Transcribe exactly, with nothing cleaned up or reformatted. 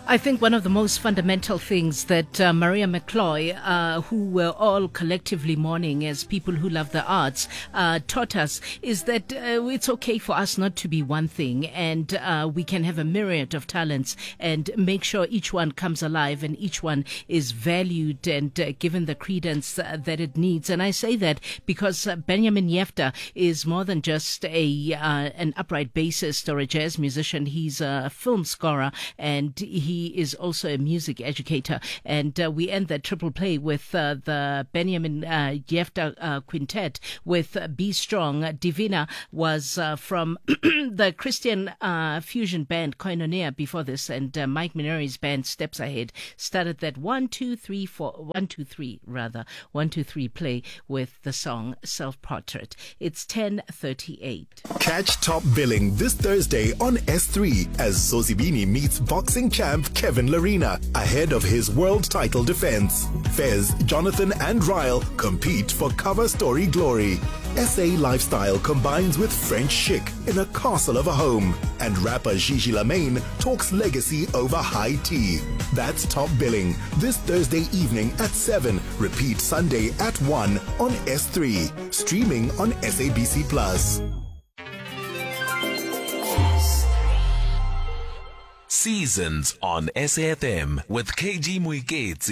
I think one of the most fundamental things that uh, Maria McCloy, uh, who we're all collectively mourning as people who love the arts, uh, taught us is that uh, it's okay for us not to be one thing, and uh, we can have a myriad of talents and make sure each one comes alive and each one is valued and uh, given the credence uh, that it needs. And I say that because uh, Benjamin Yefta is more than just a uh, an upright bassist or a jazz musician. He's a film scorer, and he He is also a music educator. And uh, we end that triple play with uh, the Benjamin uh, Yefta uh, Quintet with uh, Be Strong. Uh, Divina was uh, from the Christian uh, fusion band Koinonia before this, and uh, Mike Mineri's band Steps Ahead started that one, two, three, four, one, two, three, rather, one, two, three play with the song Self-Portrait. It's ten thirty-eight. Catch Top Billing this Thursday on S three as Zozibini meets boxing champ Kevin Larina ahead of his world title defense. Fez, Jonathan and Ryle compete for cover story glory. S A lifestyle combines with French chic in a castle of a home. And rapper Gigi Lamaine talks legacy over high tea. That's Top Billing this Thursday evening at seven. Repeat Sunday at one on S three. Streaming on S A B C Plus. Seasons on S A F M with K G Muiketsi.